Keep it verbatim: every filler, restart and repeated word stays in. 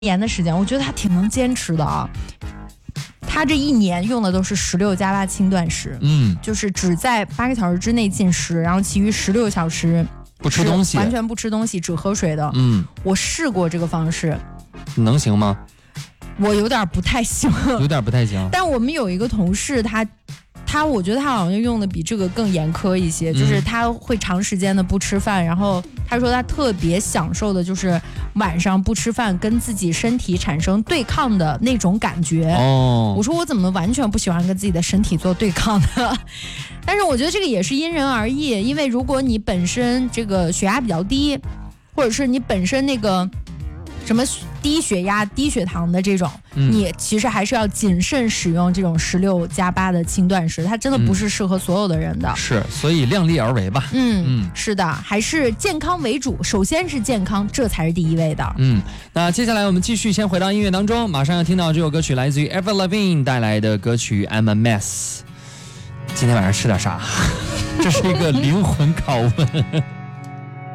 年的时间，我觉得他挺能坚持的啊。他这一年用的都是十六加八轻断食， 嗯， 就是只在八个小时之内进食，然后其余十六小时不吃东西， 完全不吃东西，只喝水的。 嗯， 我试过这个方式， 能行吗？ 我有点不太行， 有点不太行。 但我们有一个同事，他。他我觉得他好像用的比这个更严苛一些，就是他会长时间的不吃饭，然后他说他特别享受的就是晚上不吃饭跟自己身体产生对抗的那种感觉。 哦， 我说我怎么完全不喜欢跟自己的身体做对抗呢？但是我觉得这个也是因人而异，因为如果你本身这个血压比较低，或者是你本身那个什么低血压、低血糖的这种、嗯，你其实还是要谨慎使用这种十六加八的轻断食，它真的不是适合所有的人的。嗯、 是，所以量力而为吧。 嗯嗯，是的，还是健康为主，首先是健康，这才是第一位的。 嗯，那接下来我们继续先回到音乐当中，马上要听到这首歌曲来自于 Avril Lavigne 带来的歌曲 I'm a Mess。今天晚上吃点啥？这是一个灵魂拷问。